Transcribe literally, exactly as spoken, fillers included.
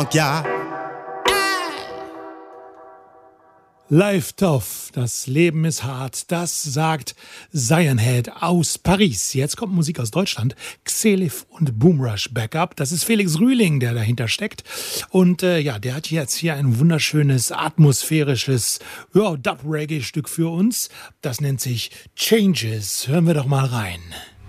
Ja. Life tough, das Leben ist hart, das sagt Cyanhead aus Paris. Jetzt kommt Musik aus Deutschland, Xelif und Boomrush Backup. Das ist Felix Rühling, der dahinter steckt. Und äh, ja, der hat jetzt hier ein wunderschönes, atmosphärisches ja, Dub-Reggae-Stück für uns. Das nennt sich Changes. Hören wir doch mal rein.